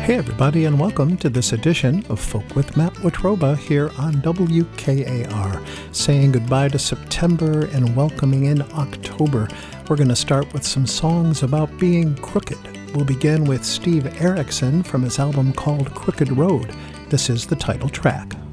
Hey everybody, and welcome to this edition of Folk with Matt Watroba here on WKAR. Saying goodbye to September and welcoming in October. We're going to start with some songs about being crooked. We'll begin with Steve Erickson from his album called Crooked Road. This is the title track.